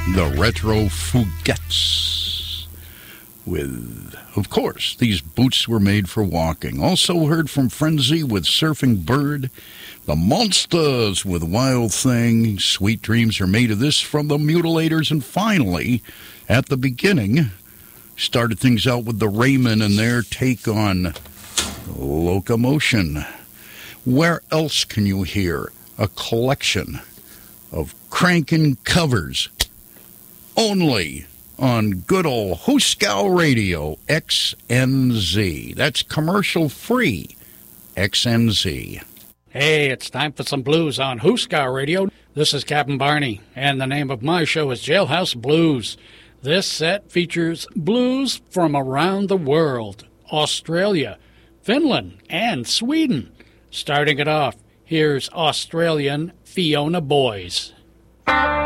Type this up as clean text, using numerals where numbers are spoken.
the Retro Fugettes. With, of course, these boots were made for walking. Also heard from Frenzy with Surfing Bird. The Monsters with Wild Thing. Sweet Dreams Are Made of This from the Mutilators. And finally, at the beginning, started things out with the Raymond and their take on Locomotion. Where else can you hear a collection of crankin' covers? Only on good old Hooskow Radio, XNZ. That's commercial-free, XNZ. Hey, it's time for some blues on Hooskow Radio. This is Captain Barney, and the name of my show is Jailhouse Blues. This set features blues from around the world, Australia, Finland, and Sweden. Starting it off, here's Australian Fiona Boys.